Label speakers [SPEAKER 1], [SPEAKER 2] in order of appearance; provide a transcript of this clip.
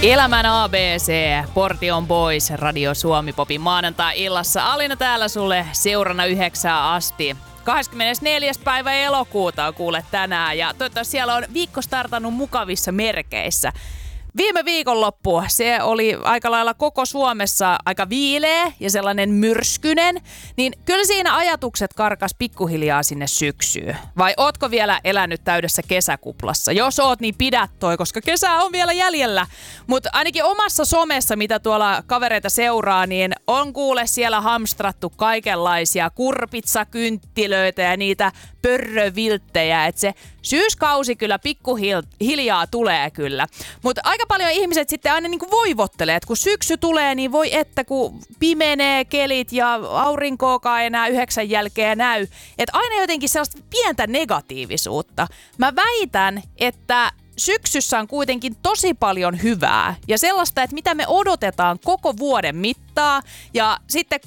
[SPEAKER 1] Elämän ABC, Portion Boys, Radio Suomi Popin maanantai-illassa. Alina täällä sulle seurana 9 asti. 24. päivä elokuuta on kuule tänään ja toivottavasti siellä on viikko startannut mukavissa merkeissä. Viime viikonloppu se oli aika lailla koko Suomessa aika viileä ja sellainen myrskynen, niin kyllä siinä ajatukset karkas pikkuhiljaa sinne syksyyn. Vai ootko vielä elänyt täydessä kesäkuplassa? Jos oot, niin pidä toi, koska kesä on vielä jäljellä. Mutta ainakin omassa somessa, mitä tuolla kavereita seuraa, niin on kuule siellä hamstrattu kaikenlaisia kurpitsakynttilöitä ja niitä pörrövilttejä, että se syyskausi kyllä pikkuhiljaa tulee kyllä. Mutta aika paljon ihmiset sitten aina niin kuin voivottelee, että kun syksy tulee, niin voi että kun pimenee kelit ja aurinkoakaan enää 9 jälkeen näy. Että aina jotenkin sellaista pientä negatiivisuutta. Mä väitän, että syksyssä on kuitenkin tosi paljon hyvää ja sellaista, että mitä me odotetaan koko vuoden mittaa ja sitten